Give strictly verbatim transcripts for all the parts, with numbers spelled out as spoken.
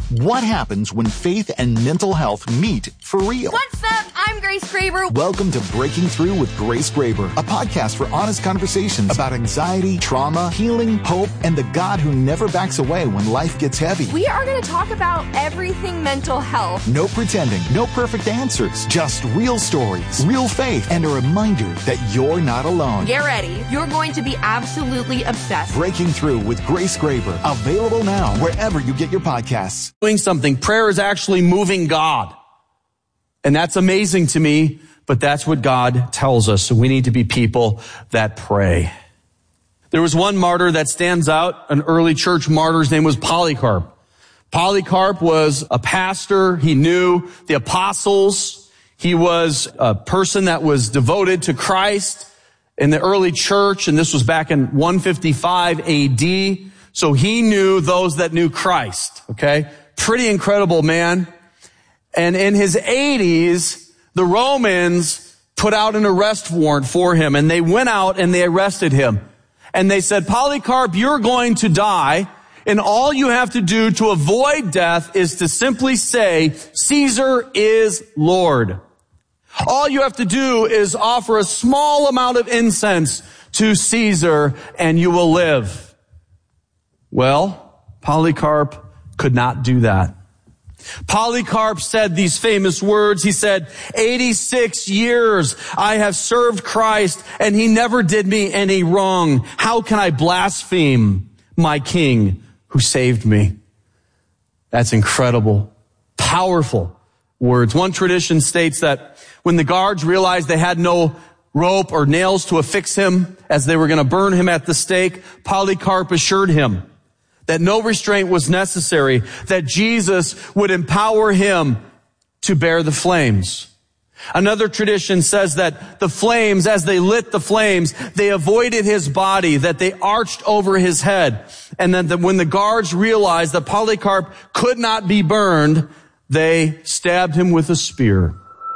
What happens when faith and mental health meet for real? What's up? I'm Grace Graber. Welcome to Breaking Through with Grace Graber, a podcast for honest conversations about anxiety, trauma, healing, hope, and the God who never backs away when life gets heavy. We are going to talk about everything mental health. No pretending, no perfect answers, just real stories, real faith, and a reminder that you're not alone. Get ready. You're going to be absolutely obsessed. Breaking Through with Grace Graber, available now wherever you get your podcasts. Doing something. Prayer is actually moving God. And that's amazing to me, but that's what God tells us. So we need to be people that pray. There was one martyr that stands out, an early church martyr. His name was Polycarp. Polycarp was a pastor. He knew the apostles. He was a person that was devoted to Christ in the early church. And this was back in one fifty-five A D. So he knew those that knew Christ. Okay. Pretty incredible man. And in his eighties, the Romans put out an arrest warrant for him, and they went out and they arrested him. And they said, Polycarp, you're going to die, and all you have to do to avoid death is to simply say, Caesar is Lord. All you have to do is offer a small amount of incense to Caesar, and you will live. Well, Polycarp could not do that. Polycarp said these famous words. He said, eighty-six years I have served Christ, and he never did me any wrong. How can I blaspheme my king who saved me? That's incredible, powerful words. One tradition states that when the guards realized they had no rope or nails to affix him as they were going to burn him at the stake, Polycarp assured him that no restraint was necessary, that Jesus would empower him to bear the flames. Another tradition says that the flames, as they lit the flames, they avoided his body, that they arched over his head. And then when the guards realized that Polycarp could not be burned, they stabbed him with a spear.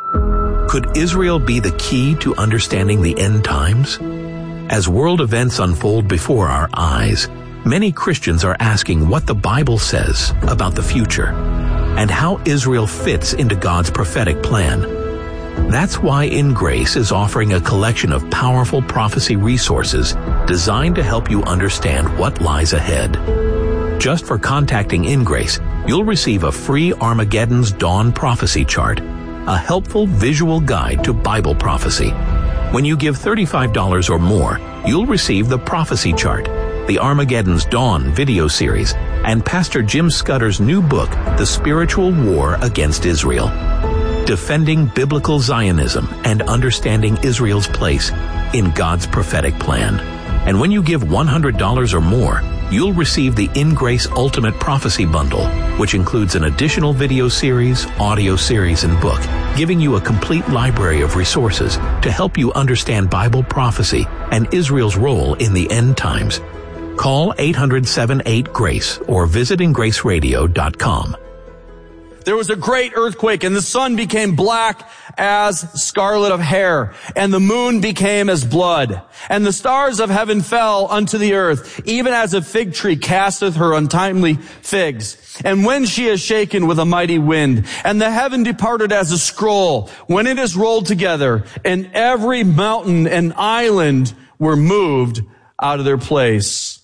Could Israel be the key to understanding the end times? As world events unfold before our eyes, many Christians are asking what the Bible says about the future and how Israel fits into God's prophetic plan. That's why In Grace is offering a collection of powerful prophecy resources designed to help you understand what lies ahead. Just for contacting In Grace, you'll receive a free Armageddon's Dawn prophecy chart, a helpful visual guide to Bible prophecy. When you give thirty-five dollars or more, you'll receive the prophecy chart, the Armageddon's Dawn video series, and Pastor Jim Scudder's new book, The Spiritual War Against Israel. Defending Biblical Zionism and Understanding Israel's Place in God's Prophetic Plan. And when you give one hundred dollars or more, you'll receive the In Grace Ultimate Prophecy Bundle, which includes an additional video series, audio series, and book, giving you a complete library of resources to help you understand Bible prophecy and Israel's role in the end times. Call eight hundred, seven eight, GRACE or visit in grace radio dot com. There was a great earthquake, and the sun became black as scarlet of hair, and the moon became as blood, and the stars of heaven fell unto the earth, even as a fig tree casteth her untimely figs. And when she is shaken with a mighty wind, and the heaven departed as a scroll, when it is rolled together, and every mountain and island were moved out of their place.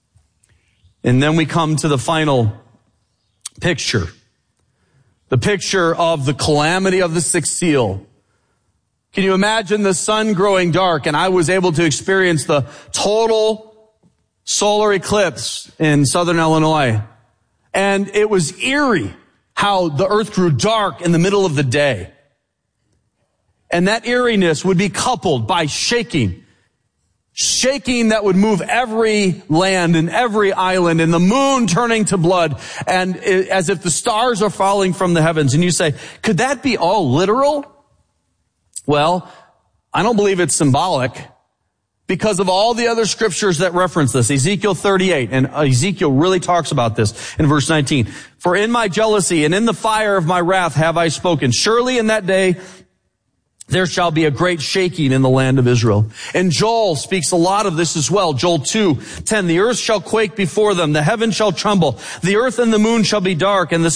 And then we come to the final picture. The picture of the calamity of the sixth seal. Can you imagine the sun growing dark? And I was able to experience the total solar eclipse in southern Illinois. And it was eerie how the earth grew dark in the middle of the day. And that eeriness would be coupled by shaking. Shaking that would move every land and every island, and the moon turning to blood, and it, as if the stars are falling from the heavens. And you say, could that be all literal? Well, I don't believe it's symbolic because of all the other scriptures that reference this. Ezekiel thirty-eight, and Ezekiel really talks about this in verse nineteen. For in my jealousy and in the fire of my wrath have I spoken. Surely in that day there shall be a great shaking in the land of Israel. And Joel speaks a lot of this as well. Joel two ten, the earth shall quake before them, the heavens shall tremble, the earth and the moon shall be dark, and the